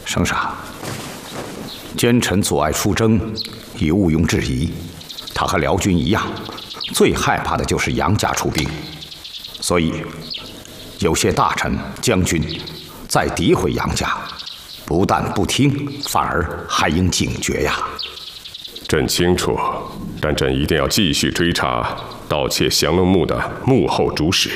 圣上，奸臣阻碍出征，已毋庸置疑。他和辽军一样，最害怕的就是杨家出兵。所以，有些大臣、将军在诋毁杨家，不但不听，反而还应警觉呀。 朕清楚，但朕一定要继续追查盗窃降龙墓的幕后主使。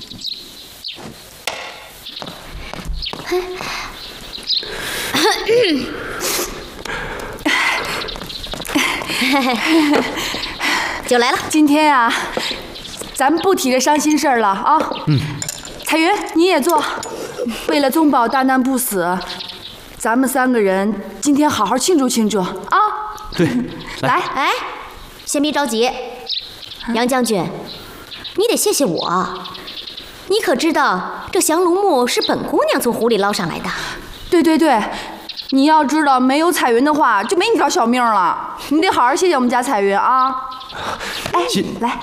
酒来了。 今天呀，咱们不提这伤心事儿了啊。彩云，你也坐。为了宗保大难不死，咱们3个人今天好好庆祝庆祝啊！ 对， 来， 哎，先别着急，杨将军，你得谢谢我。你可知道，这降龙木是本姑娘从湖里捞上来的？ 对对对，你要知道，没有彩云的话，就没你条小命了。你得好好谢谢我们家彩云啊！哎，来，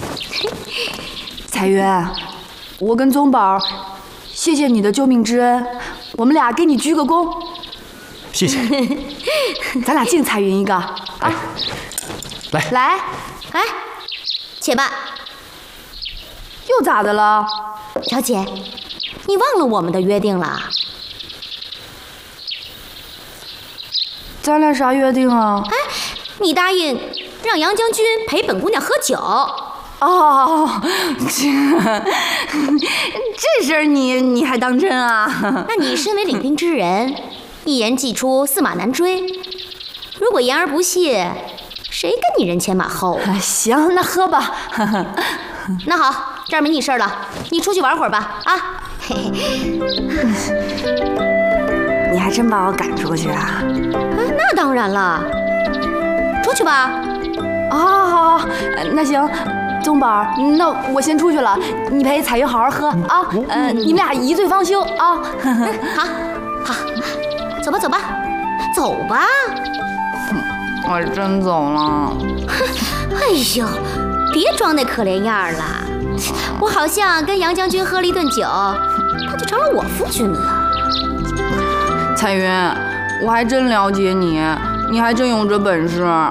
彩云，我跟宗保谢谢你的救命之恩，我们俩给你鞠个躬。 谢谢。 咱俩敬彩云一个啊！来， 哎，且慢， 又咋的了？ 小姐，你忘了我们的约定了？ 咱俩啥约定啊？ 哎，你答应让杨将军陪本姑娘喝酒。 哦，这事儿你还当真啊？ 那你身为领兵之人，一言既出，驷马难追。如果言而不信，谁跟你人前马后？ 行，那喝吧。 那好，这儿没你事儿了，你出去玩会儿吧。啊，嘿嘿。 你还真把我赶出去啊？ 那当然了，出去吧。 好，那行，宗保，那我先出去了，你陪彩云好好喝啊。你们俩一醉方休啊。 好，走吧，走吧。 我真走了。 哎呦，别装那可怜样了，我好像跟杨将军喝了一顿酒，他就成了我夫君了。 彩云，我还真了解你，你还真有这本事啊！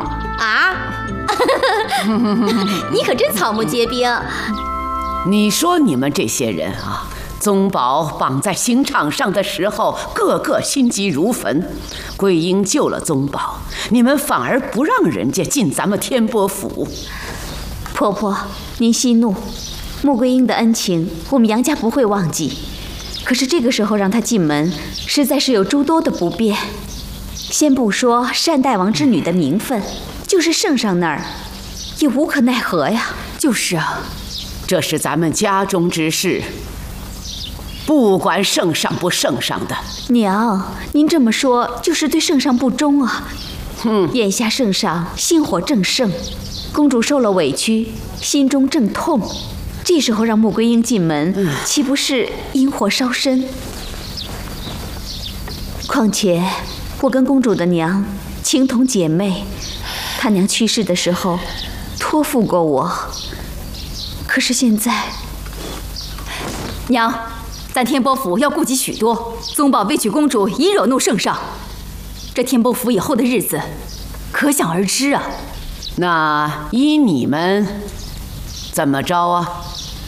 你可真草木皆兵。 你说你们这些人啊，宗保绑在刑场上的时候，个个心急如焚。桂英救了宗保，你们反而不让人家进咱们天波府。 婆婆，您息怒，穆桂英的恩情，我们杨家不会忘记。可是这个时候让她进门，实在是有诸多的不便。先不说单大王之女的名分，就是圣上那儿，也无可奈何呀。 就是啊，这是咱们家中之事，不管圣上不圣上的。 娘，您这么说就是对圣上不忠啊。眼下圣上心火正盛，公主受了委屈，心中正痛。这时候让穆桂英进门，岂不是引火烧身？况且我跟公主的娘情同姐妹，她娘去世的时候托付过我。可是现在， 娘，咱天波府要顾及许多，宗保为娶公主已惹怒圣上，这天波府以后的日子可想而知啊。 那依你们怎么着啊？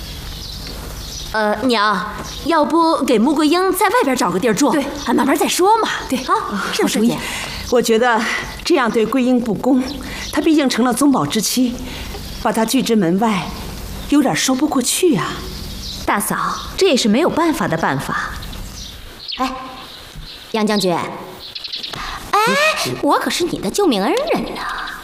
娘，要不给穆桂英在外边找个地儿住？对，慢慢再说嘛。对啊，是不是？ 我觉得这样对桂英不公，她毕竟成了宗保之妻，把她拒之门外，有点说不过去啊。 大嫂，这也是没有办法的办法。 哎，杨将军，我可是你的救命恩人呢。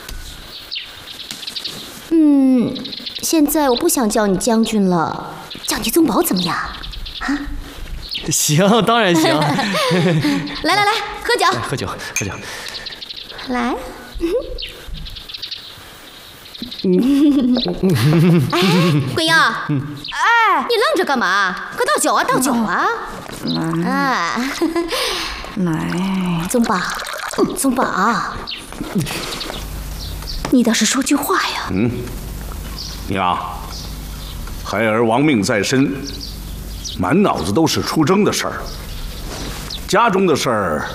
现在我不想叫你将军了，叫你宗保怎么样？啊？ 行，当然行。 来，喝酒。 喝酒。 来。桂英，你愣着干嘛？快倒酒啊，倒酒啊！ 来， 宗保，你倒是说句话呀！ 娘，孩儿亡命在身，满脑子都是出征的事儿，家中的事儿